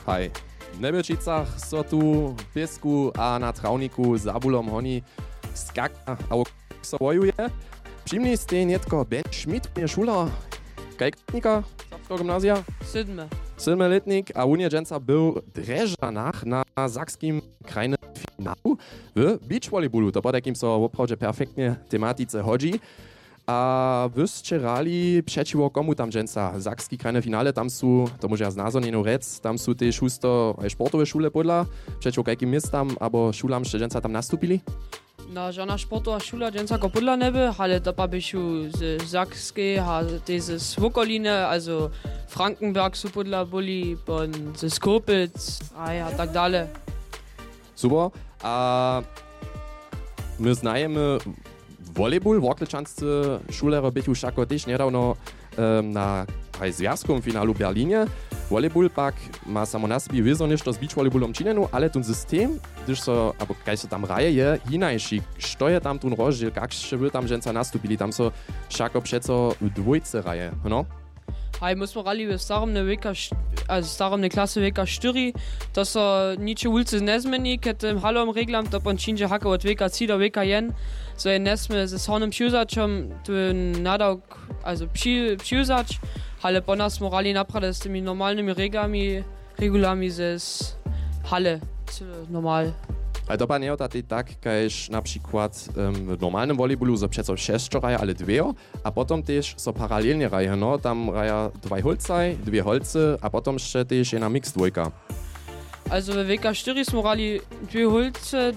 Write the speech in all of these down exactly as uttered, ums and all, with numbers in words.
Hej. V Nebečicach so tu v piesku a na travniku za bulom honi skaka a so vojuje. Všimni ste netko Ben Schmidt, je šula, kajknika Sapského gymnázia? Siedme. Siedmeletnik a unie dženca byl drežanach na sakskim krajnym finalu w beachvolleyballu. To po takim so opravdu perfektnie tematice hodzi. A wy strzelali przeciwko komu tam dżęca? Sakski krajne finale, tam są, to może ja znazornienu rec, tam są też husto sportowe szule podla, przeciwko jakim miestam, albo szulam, że dżęca tam nastupili? No, żadna sportowa szula dżęca go podla nie by, ale to pa bysiu z Sakskiej, a też z Wokoliny, also Frankenberg su podla byli, bon z Skopitz, a ja, tak dalej. Super. A my znajemy volejbal, Workličanscy šulero byť už ako tiež nedávno um, na aj związkom finalu v Berlíne. Volejbal pak má samo na sobie wyzo niż to z beachvolleyballom činenu, ale ten system, když so, abo kaj so tam raje je, inajší. Što je tam ten rozdiel, kakšie by tam ženca nastupili, tam so všako přeco v dvojce raje, no? Hej, musimy rali w staromne weka, also staromne klasy weka cztery, to so nicze ulicy nie zmieni, kiedy halom reglam, to pan czyndzie haka od weka trzy do weka jeden, so je nesmy ze sonem przyuzaczem, tu nadał, also przy, przyuzać, ale po nas morali naprawdę z tymi normalnymi reglami, regulami ze hale, normal. Ale to pa nie je tak, kajž na przykład um, w normalnym volejballu so přeco šesťo raje, ale dwie, a potom też so paralelnie raje, no, tam raja dwaj holcaj, dwie holce, a potom jeszcze też jedna mix dwojka. Also w W K cztery smo rali dwie holce,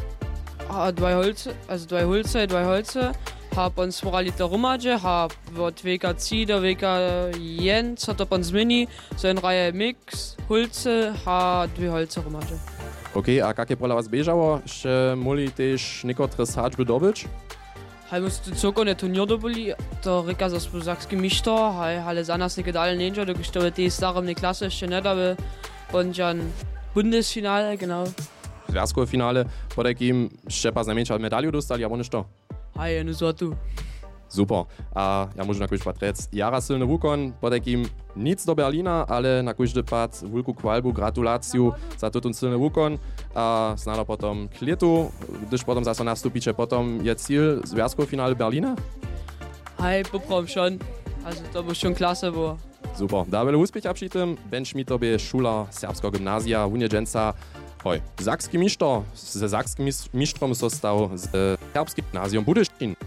a dwaj holce, also dwaj holce, dwaj holce, a pon smo rali to rumadže, a od W K trzy do W K jeden, co to pon zmieni, so en raje mix, holce, a dwie holce rumadže. Okej, okay, a jakie pola was biežało? Jeszcze mogli też niektóre sadźby dobyć? Hej, musste cokone turnier dobili, to reka za spolzakskim mištor, hej, ale za nas nekaj dalej neđa, dok što je te staromne klase jeszcze ne dabe, ponđan Bundesfinale, genau. Związkowe finale, po takim jeszcze pa znamenčal medalju dostali, a ono što? Hej, no so tu. Super. A ja môžem na kúž patrec jara silny wukon, po takim nic do Berlína, ale na kúždy pad wulku kvalbu, gratuláciu za tutun silny wukon a snado potom k lietu, když potom zase nastupíče, potom je cíl związkowe finale Berlína? Hej, poprom schon. Also to by schon klasse było. Super. Da byle úspěch przy tym, Ben Schmidt tobie šula Serbskiego gymnázia, unie dženca. Hoj, sakski mištor, ze sakskim mistrom so stal z Serbskim gymnázium Budyšin.